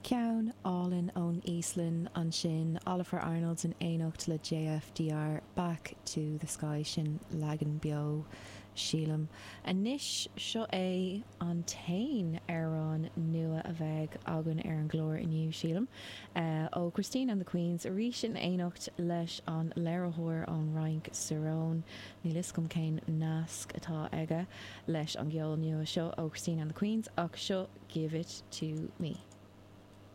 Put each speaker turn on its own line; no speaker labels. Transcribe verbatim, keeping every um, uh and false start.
Ceann Álin ón Íslinn an sin Oliver Arnold in éineacht le J F D R Back to the Sky sin legan bio sílam. A níis seo é an tain arán nua a bheith agan ar an glór iniu sílam uh, ó Christine and the Queens a rí sin éineacht leis an léireóir an Rank Sarón ní liscom céin nasc atá aige leis an gceol nua seo ó Christine and the Queens ach seo Give It To Me.